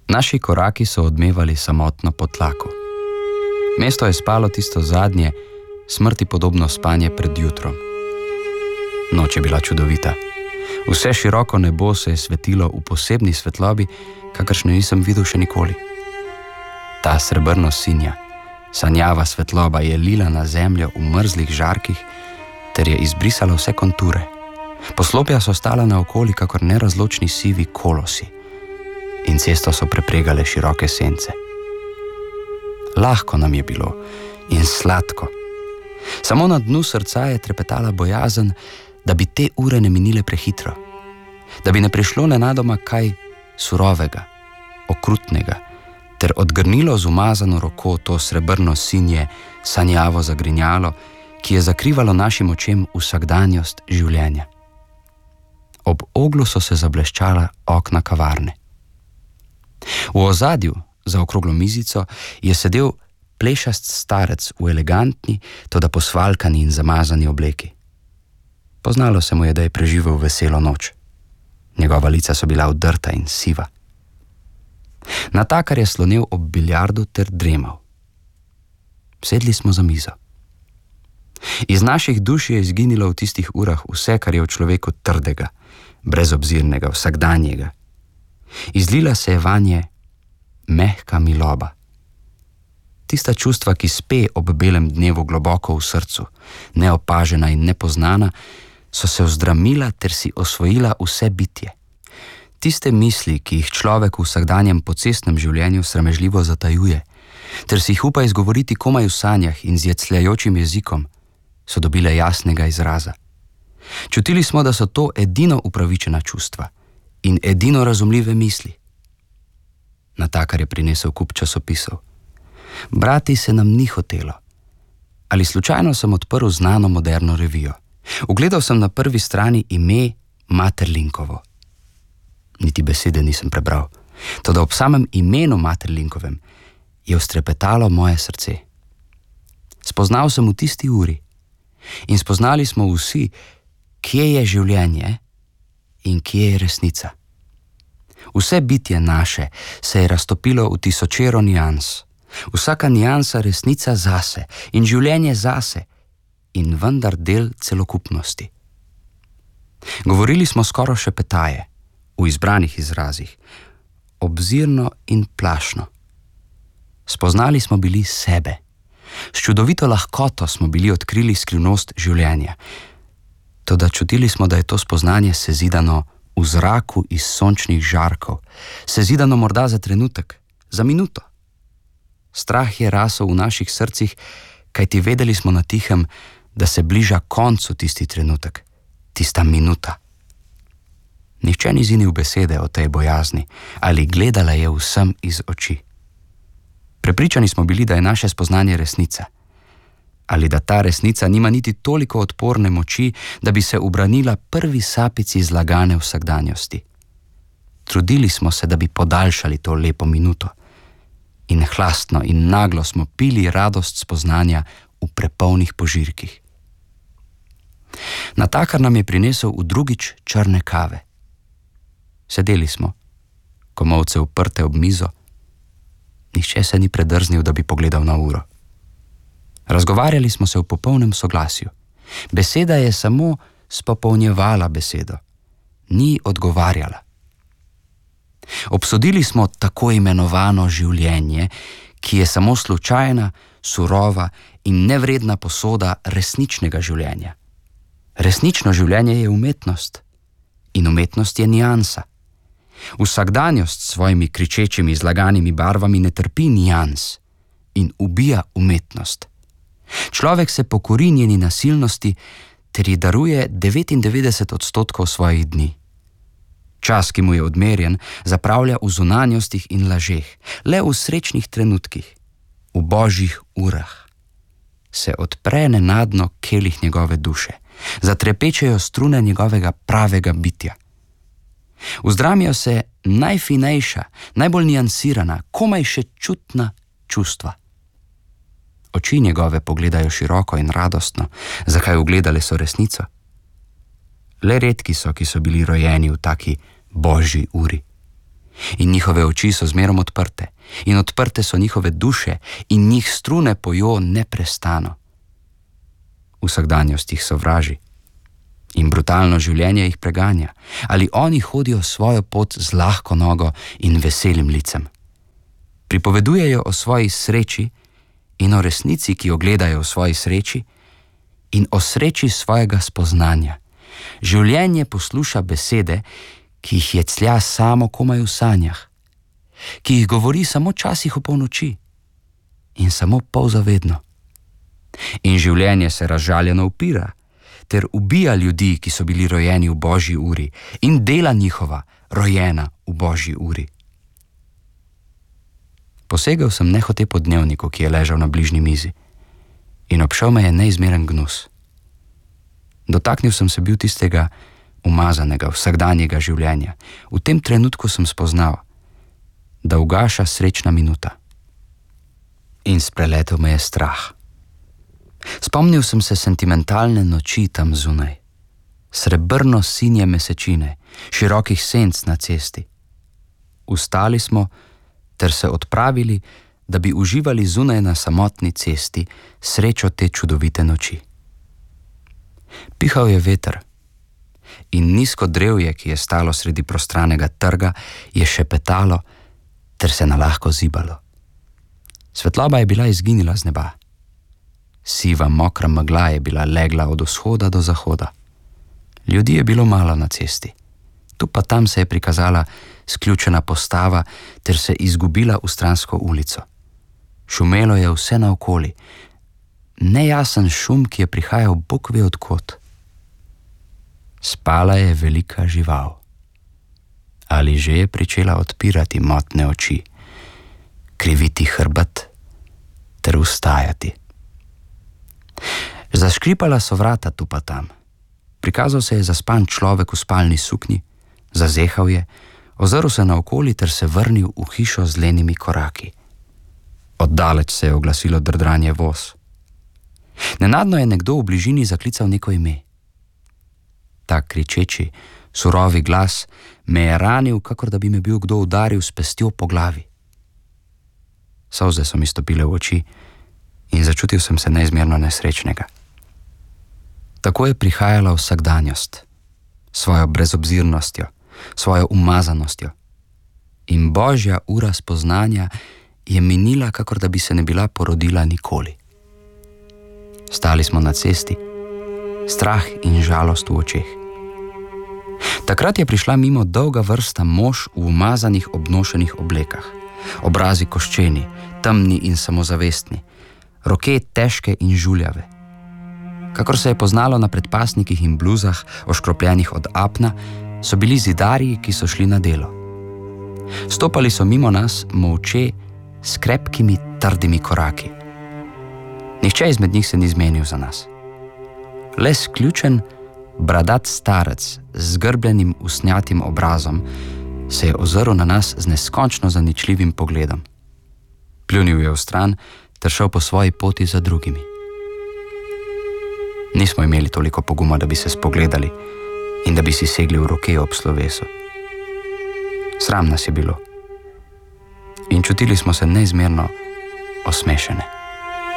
Naši koraki so odmevali samotno po tlaku. Mesto je spalo tisto zadnje, smrti podobno spanje pred jutrom. Noč je bila čudovita. Vse široko nebo se je svetilo v posebni svetlobi, kakršne nisem videl še nikoli. Ta srebrno sinja, sanjava svetloba je lila na zemljo v mrzlih žarkih ter je izbrisala vse konture. Poslopja so stala naokoli kakor nerazločni sivi kolosi in cesto so prepregale široke sence. Lahko nam je bilo in sladko. Samo na dnu srca je trepetala bojazen, da bi te ure ne minile prehitro, da bi ne prišlo nenadoma kaj surovega, okrutnega, ter odgrnilo z umazano roko to srebrno sinje sanjavo zagrinjalo, ki je zakrivalo našim očem vsakdanjost življenja. Ob oglu so se zableščala okna kavarne. V ozadju, za okroglo mizico, je sedel plešast starec v elegantni, toda posvalkani in zamazani obleki. Poznalo se mu je, da je preživel veselo noč. Njegova lica so bila udrta in siva. Natakar je slonel ob biljardu ter dremal. Sedli smo za mizo. Iz naših duš je izginilo v tistih urah vse, kar je v človeku trdega, brezobzirnega, vsakdanjega. Izlila se je vanje mehka miloba. Tista čustva, ki spe ob belem dnevu globoko v srcu, neopažena in nepoznana, so se vzdramila ter si osvojila vse bitje. Tiste misli, ki jih človek v vsakdanjem pocestnem življenju sramežljivo zatajuje, ter si jih upa izgovoriti komaj v sanjah in z jecljajočim jezikom, so dobile jasnega izraza. Čutili smo, da so to edino upravičena čustva in edino razumljive misli. Natakar je prinesel kup časopisov. Brati se nam ni hotelo. Ali slučajno sem odprl znano moderno revijo. Ugledal sem na prvi strani ime Materlinkovo. Niti besede nisem prebral, toda ob samem imenu Materlinkovem je ustrepetalo moje srce. Spoznal sem v tisti uri in spoznali smo vsi, kje je življenje in kje je resnica. Vse bitje naše se je raztopilo v tisočero nijans, vsaka nijansa resnica zase in življenje zase in vendar del celokupnosti. Govorili smo skoro šepetaje, v izbranih izrazih, obzirno in plašno. Spoznali smo bili sebe. S čudovito lahkoto smo bili odkrili skrivnost življenja. Toda čutili smo, da je to spoznanje sezidano v zraku iz sončnih žarkov, sezidano morda za trenutek, za minuto. Strah je rasel v naših srcih, kajti vedeli smo na tihem, da se bliža koncu tisti trenutek, tista minuta. Nihče ni zinil besede o tej bojazni, ali gledala je vsem iz oči. Prepričani smo bili, da je naše spoznanje resnica, ali da ta resnica nima niti toliko odporne moči, da bi se ubranila prvi sapici zlagane vsakdanjosti. Trudili smo se, da bi podaljšali to lepo minuto in hlastno in naglo smo pili radost spoznanja v prepolnih požirkih. Natakar nam je prinesel v drugič črne kave. Sedeli smo, komolce uprte ob mizo, nihče se ni predrznil, da bi pogledal na uro. Razgovarjali smo se v popolnem soglasju. Beseda je samo spopolnjevala besedo, ni odgovarjala. Obsodili smo tako imenovano življenje, ki je samo slučajna, surova in nevredna posoda resničnega življenja. Resnično življenje je umetnost in umetnost je nijansa. Vsakdanjost s svojimi kričečimi zlaganimi barvami ne trpi nijans in ubija umetnost. Človek se pokori njeni nasilnosti ter ji daruje 99% svojih dni. Čas, ki mu je odmerjen, zapravlja v zunanjostih in lažeh, le v srečnih trenutkih, v božjih urah. Se odpre nenadno kelih njegove duše, zatrepečejo strune njegovega pravega bitja. Vzdramijo se najfinejša, najbolj nijansirana, komaj še čutna čustva. Oči njegove pogledajo široko in radostno, zakaj ugledale so resnico. Le redki so, ki so bili rojeni v taki božji uri. in njihove oči so zmerom odprte, in odprte so njihove duše, in njih strune pojo neprestano. Vsakdanjost jih sovraži in brutalno življenje jih preganja, ali oni hodijo svojo pot z lahko nogo in veselim licem. Pripovedujejo o svoji sreči in o resnici, ki jo gledajo v svoji sreči, in o sreči svojega spoznanja. Življenje posluša besede, ki jih jeclja samo komaj v sanjah, ki jih govori samo časih v polnoči in samo polzavedno. In življenje se razžaljeno upira ter ubija ljudi, ki so bili rojeni v Božji uri, in dela njihova rojena v Božji uri. Posegel sem nehote po dnevniku, ki je ležal na bližnji mizi, in obšel me je neizmeren gnus. Dotaknil sem se bil tistega umazanega, vsakdanjega življenja. V tem trenutku sem spoznal, da ugaša srečna minuta. In spreletel me je strah. Spomnil sem se sentimentalne noči tam zunaj, srebrno sinje mesečine, širokih senc na cesti. Vstali smo ter se odpravili, da bi uživali zunaj na samotni cesti srečo te čudovite noči. Pihal je veter in nizko drevje, ki je stalo sredi prostranega trga, je šepetalo ter se nalahko zibalo. Svetloba je bila izginila z neba. Siva, mokra megla je bila legla od vzhoda do zahoda. Ljudi je bilo malo na cesti. Tu pa tam se je prikazala sključena postava ter se izgubila v stransko ulico. Šumelo je vse naokoli. Nejasen šum, ki je prihajal bog ve od kod. Spala je velika žival. Ali že je pričela odpirati motne oči, kriviti hrbet ter vstajati. Zaškripala so vrata tu pa tam. Prikazal se je zaspan človek v spalni suknji, zazehal je, ozrl se naokoli ter se vrnil v hišo z lenimi koraki. Oddaleč se je oglasilo drdranje voz. Nenadno je nekdo v bližini zaklical neko ime. Ta kričeči, surovi glas me je ranil, kakor da bi me bil kdo udaril s pestjo po glavi. Solze so mi stopile v oči in začutil sem se neizmerno nesrečnega. Tako je prihajala vsakdanjost, svojo brezobzirnostjo, svojo umazanostjo. In Božja ura spoznanja je minila, kakor da bi se ne bila porodila nikoli. Stali smo na cesti, strah in žalost v očeh. Takrat je prišla mimo dolga vrsta mož v umazanih obnošenih oblekah, obrazi koščeni, temni in samozavestni, roke težke in žuljave. Kakor se je poznalo na predpasnikih in bluzah, oškropljenih od apna, so bili zidarji, ki so šli na delo. Stopali so mimo nas molče s krepkimi, trdimi koraki. Nihče izmed njih se ni zmenil za nas. Le sključen, bradat starec z zgrbljenim usnjatim obrazom se je ozrl na nas z neskončno zaničljivim pogledom. Pljunil je v stran ter šel po svoji poti za drugimi. Nismo imeli toliko poguma, da bi se spogledali in da bi si segli v roke ob slovesu. Sram nas je bilo in čutili smo se neizmerno osmešene.